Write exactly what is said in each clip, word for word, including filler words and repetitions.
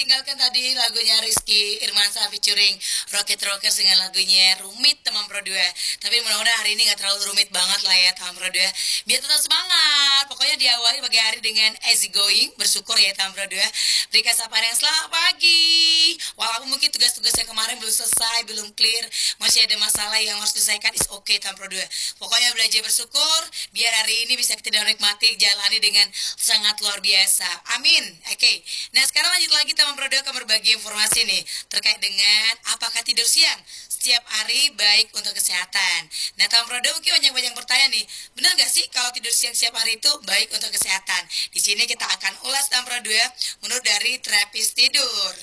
Tinggalkan tadi lagunya Rizky Irmansyah featuring Rocket Rockers dengan lagunya Rumit teman Pro dua. Tapi mudah-mudahan hari ini gak terlalu rumit banget lah ya teman Pro dua. Biar tetap semangat. Pokoknya diawali pagi hari dengan easy going. Bersyukur ya teman Pro dua. Berikan sapaan yang selamat pagi. Walaupun mungkin tugas-tugas yang kemarin belum selesai, belum clear, masih ada masalah yang harus diselesaikan, is okay teman Pro dua. Pokoknya belajar bersyukur biar hari ini bisa kita nikmati, jalani dengan sangat luar biasa. Amin. Oke. Okay. Nah sekarang lanjut lagi teman Pro dua akan berbagi informasi nih terkait dengan apakah tidur siang setiap hari baik untuk kesehatan. Nah teman Pro dua mungkin banyak-banyak bertanya nih, benar gak sih kalau tidur siang setiap hari itu baik untuk kesehatan? Di sini kita akan ulas teman Pro dua menurut dari terapis tidur.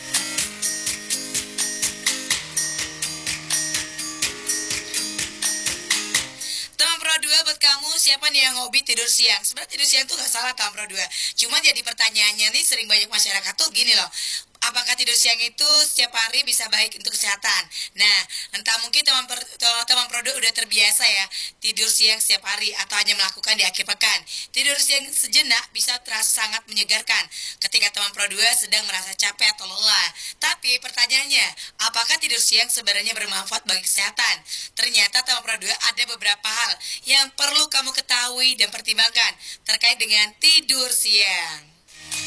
Pro dua buat kamu siapa nih yang hobi tidur siang? Sebenarnya tidur siang tuh gak salah teman Pro dua. Cuma jadi pertanyaannya nih sering banyak masyarakat tuh gini loh. Apakah tidur siang itu setiap hari bisa baik untuk kesehatan? Nah, entah mungkin teman teman Pro dua udah terbiasa ya tidur siang setiap hari atau hanya melakukan di akhir pekan. Tidur siang sejenak bisa terasa sangat menyegarkan ketika teman Pro dua sedang merasa capek atau lelah. Tapi pertanyaannya, apakah tidur siang sebenarnya bermanfaat bagi kesehatan? Ternyata teman Pro dua ada beberapa hal yang perlu kamu ketahui dan pertimbangkan terkait dengan tidur siang.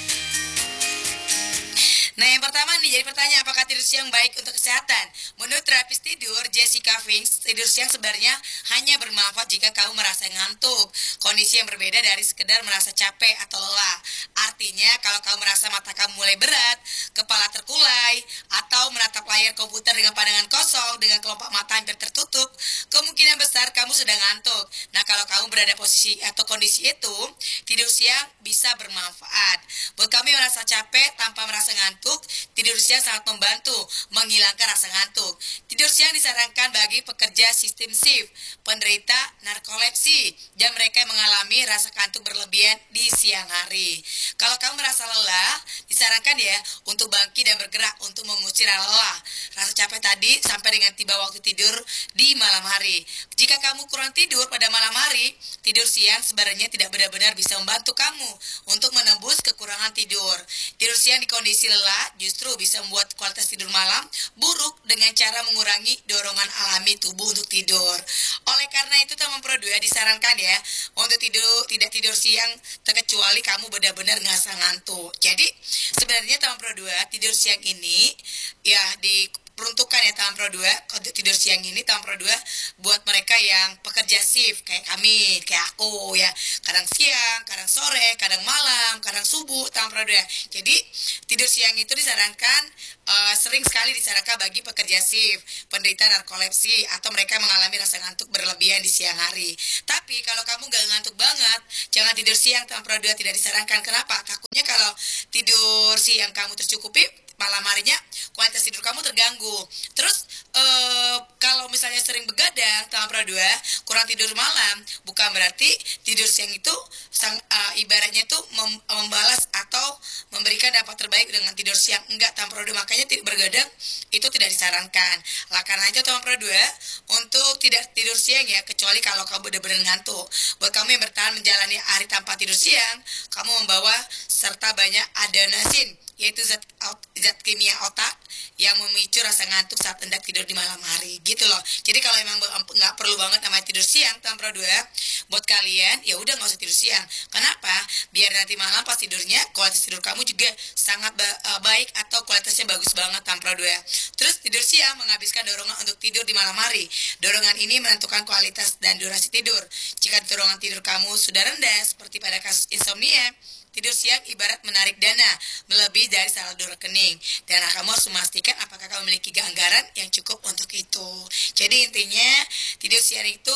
Nah yang pertama nih jadi pertanyaan, apakah tidur siang baik untuk kesehatan? Menurut terapis tidur Jessica Finks, tidur siang sebenarnya hanya bermanfaat jika kamu merasa ngantuk, kondisi yang berbeda dari sekedar merasa capek atau lelah. Artinya kalau kamu merasa mata kamu mulai berat, kepala terkulai, atau menatap layar komputer dengan pandangan kosong dengan kelopak mata hampir tertutup, kemungkinan besar kamu sedang ngantuk. Nah kalau kamu berada posisi atau kondisi itu, tidur siang bisa bermanfaat. Buat kamu yang merasa capek tanpa merasa ngantuk, tidur siang sangat membantu menghilangkan rasa ngantuk. Tidur siang disarankan bagi pekerja sistem shift, penderita narkolepsi, dan mereka yang mengalami rasa kantuk berlebihan di siang hari. Kalau kamu merasa lelah, disarankan ya untuk bangkit dan bergerak untuk mengusir lelah, rasa capek tadi sampai dengan tiba waktu tidur di malam hari. Jika kamu kurang tidur pada malam hari, tidur siang sebenarnya tidak benar-benar bisa membantu kamu untuk menembus kekurangan tidur. Tidur siang di kondisi lelah justru bisa membuat kualitas tidur malam buruk dengan cara mengurangi dorongan alami tubuh untuk tidur. Oleh karena itu teman Pro dua disarankan ya untuk tidur tidak tidur siang terkecuali kamu benar-benar ngerasa ngantuk. Jadi sebenarnya teman Pro dua tidur siang ini ya di peruntukan ya teman Pro dua, untuk tidur siang ini teman Pro dua buat mereka yang pekerja shift kayak kami, kayak aku ya, kadang siang, kadang sore, kadang malam, kadang subuh teman Pro dua. Jadi tidur siang itu disarankan uh, sering sekali disarankan bagi pekerja shift, penderita narkolepsi, atau mereka yang mengalami rasa ngantuk berlebihan di siang hari. Tapi kalau kamu gak ngantuk banget, jangan tidur siang teman Pro dua, tidak disarankan. Kenapa? Takutnya kalau tidur siang kamu tercukupi, malam harinya kualitas tidur kamu terganggu. Terus uh, kalau misalnya sering begadang teman Pro dua, kurang tidur malam, bukan berarti tidur siang itu sang, uh, ibaratnya itu mem, membalas atau memberikan dampak terbaik dengan tidur siang. Enggak teman Pro dua, makanya tidak begadang itu tidak disarankan. Lah karena itu teman Pro dua untuk tidak tidur siang ya, kecuali kalau kamu benar-benar ngantuk. Buat kamu yang bertahan menjalani hari tanpa tidur siang, kamu membawa serta banyak adenosin, yaitu zat zat kimia otak yang memicu rasa ngantuk saat hendak tidur di malam hari gitu loh. Jadi kalau emang nggak perlu banget namanya tidur siang teman Pro dua, buat kalian ya udah nggak usah tidur siang. Kenapa? Biar nanti malam pas tidurnya kualitas tidur kamu juga sangat ba- uh, baik atau kualitasnya bagus banget teman Pro dua. Terus tidur siang menghabiskan dorongan untuk tidur di malam hari. Dorongan ini menentukan kualitas dan durasi tidur. Jika dorongan tidur kamu sudah rendah seperti pada kasus insomnia, tidur siang ibarat menarik dana melebihi dari saldo rekening, dan kamu harus memastikan apakah kamu memiliki anggaran yang cukup untuk itu. Jadi intinya tidur siang itu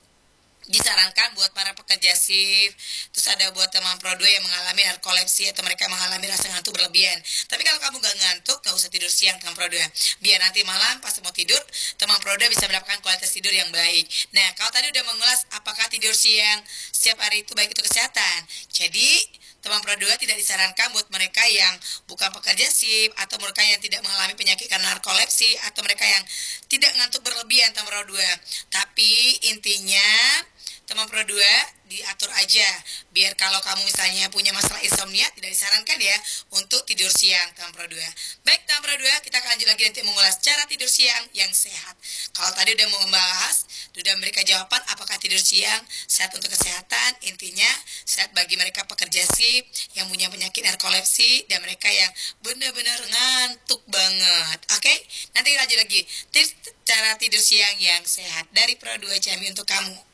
disarankan buat para pekerja shift, terus ada buat teman Pro dua yang mengalami narkolepsi atau mereka mengalami rasa ngantuk berlebihan. Tapi kalau kamu gak ngantuk, gak usah tidur siang teman Pro dua. Biar nanti malam pas mau tidur, teman Pro dua bisa mendapatkan kualitas tidur yang baik. Nah, kalau tadi udah mengulas apakah tidur siang setiap hari itu baik untuk kesehatan. Jadi teman Pro dua tidak disarankan buat mereka yang bukan pekerja shift atau mereka yang tidak mengalami penyakit karena narkolepsi atau mereka yang tidak ngantuk berlebihan teman Pro dua. Tapi intinya teman Pro dua diatur aja. Biar kalau kamu misalnya punya masalah insomnia, tidak disarankan ya untuk tidur siang, Taman Pro dua. Baik, Taman Pro dua, kita akan lanjut lagi nanti mengulas cara tidur siang yang sehat. Kalau tadi udah mau membahas, sudah memberikan jawaban apakah tidur siang sehat untuk kesehatan. Intinya sehat bagi mereka pekerja sip yang punya penyakit narkolepsi dan mereka yang benar-benar ngantuk banget. Oke, nanti lanjut lagi tips cara tidur siang yang sehat dari Pro dua Jambi untuk kamu.